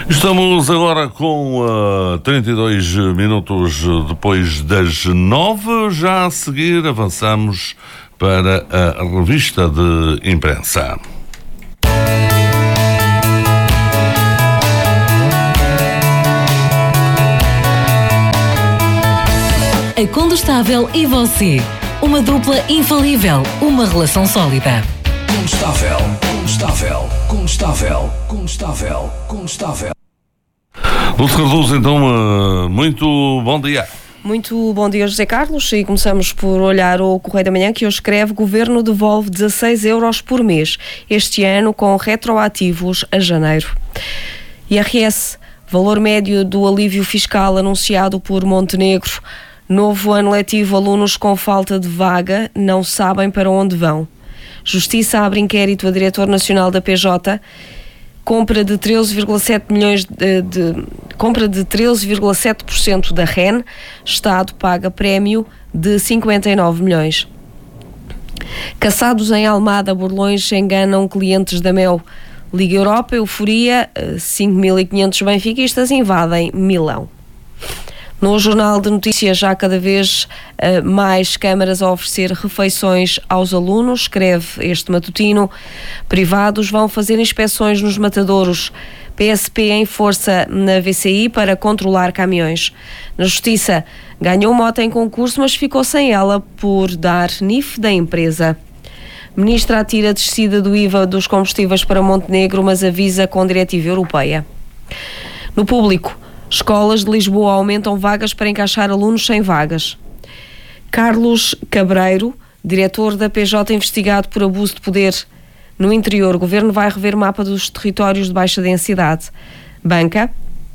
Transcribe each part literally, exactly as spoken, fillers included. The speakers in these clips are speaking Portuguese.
Estamos agora com uh, trinta e dois minutos depois das nove. Já a seguir avançamos para a revista de imprensa. A Condestável e você. Uma dupla infalível. Uma relação sólida. Condestável, Condestável, Condestável, Condestável, Condestável. Lúcia Cardoso, então, muito bom dia. Muito bom dia, José Carlos, e começamos por olhar o Correio da Manhã, que hoje escreve: Governo devolve dezasseis euros por mês, este ano com retroativos a janeiro. I R S, valor médio do alívio fiscal anunciado por Montenegro. Novo ano letivo, alunos com falta de vaga não sabem para onde vão. Justiça abre inquérito a diretor nacional da P J. Compra de treze vírgula sete milhões de, de compra de treze vírgula sete por cento da R E N. Estado paga prémio de cinquenta e nove milhões. Caçados em Almada, burlões enganam clientes da Mel. Liga Europa, euforia, cinco mil e quinhentos benfiquistas invadem Milão. No Jornal de Notícias, já cada vez uh, mais câmaras a oferecer refeições aos alunos, escreve este matutino. Privados vão fazer inspeções nos matadouros. P S P em força na V C I para controlar caminhões. Na Justiça, ganhou moto em concurso, mas ficou sem ela por dar N I F da empresa. Ministra atira a descida do I V A dos combustíveis para Montenegro, mas avisa com diretiva europeia. No Público, escolas de Lisboa aumentam vagas para encaixar alunos sem vagas. Carlos Cabreiro, diretor da P J, investigado por abuso de poder. No interior, o governo vai rever mapa dos territórios de baixa densidade. Banca,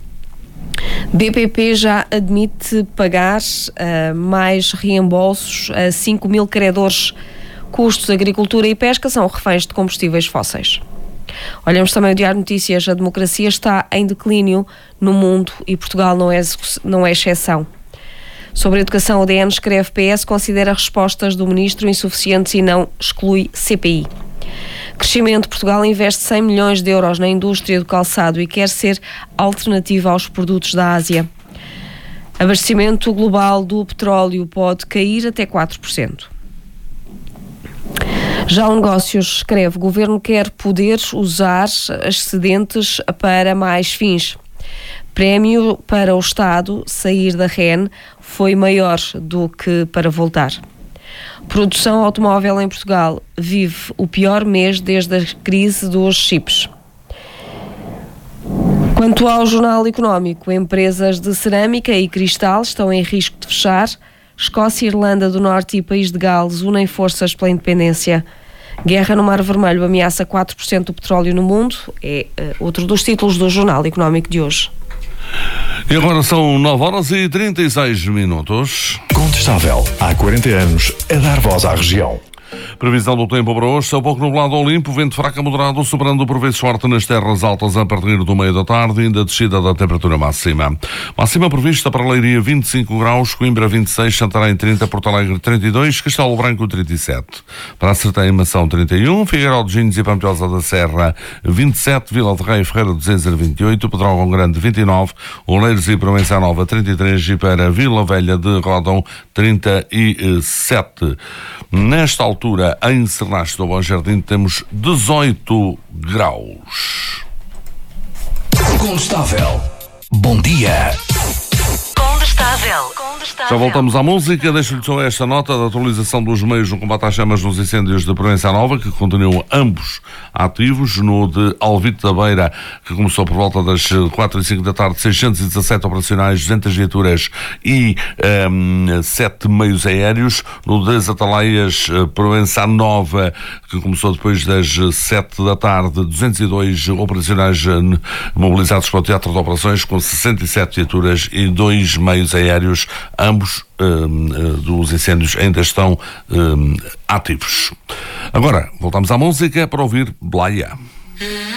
B P P já admite pagar uh, mais reembolsos a cinco mil credores. Custos, agricultura e pesca são reféns de combustíveis fósseis. Olhamos também o Diário de Notícias. A democracia está em declínio no mundo e Portugal não é, não é exceção. Sobre a educação, o D N escreve: P S considera respostas do ministro insuficientes e não exclui C P I. Crescimento: Portugal investe cem milhões de euros na indústria do calçado e quer ser alternativa aos produtos da Ásia. Abastecimento global do petróleo pode cair até quatro por cento. Já o Negócios escreve: o governo quer poder usar excedentes para mais fins. Prémio para o Estado sair da R E N foi maior do que para voltar. Produção automóvel em Portugal vive o pior mês desde a crise dos chips. Quanto ao Jornal Económico, empresas de cerâmica e cristal estão em risco de fechar. Escócia, Irlanda do Norte e País de Gales unem forças pela independência. Guerra no Mar Vermelho ameaça quatro por cento do petróleo no mundo. É uh, outro dos títulos do Jornal Económico de hoje. E agora são nove horas e trinta e seis minutos. Condestável, há quarenta anos, a dar voz à região. Previsão do tempo para hoje: céu pouco nublado ou limpo, vento fraco a moderado, sobrando por vezes forte nas terras altas a partir do meio da tarde, ainda a descida da temperatura máxima. Máxima prevista para Leiria vinte e cinco graus, Coimbra vinte e seis, Santarém trinta, Porto Alegre trinta e dois, Castelo Branco trinta e sete. Para a Sertã e Mação trinta e um, Figueiró de Ginhos e Pampilhosa da Serra vinte e sete, Vila de Rei e Ferreira de Zezer vinte e oito, Pedrógão Grande vinte e nove, Oleiros e Provença Nova trinta e três e para Vila Velha de Rodão trinta e sete. Nesta altura, em Sernache do Bom Jardim, temos dezoito graus. Condestável, bom dia. Condestável. Já voltamos à música. Deixo-lhe só esta nota da atualização dos meios no combate às chamas nos incêndios de Provença Nova, que continuam ambos ativos. No de Alvite da Beira, que começou por volta das quatro e cinco da tarde, seiscentos e dezassete operacionais, duzentas viaturas e um, sete meios aéreos. No das Ataleias, Provença Nova, que começou depois das sete da tarde, duzentos e dois operacionais mobilizados para o Teatro de Operações, com sessenta e sete viaturas e dois meios aéreos. Ambos um, dos incêndios ainda estão um, ativos. Agora, voltamos à música para ouvir Blaia.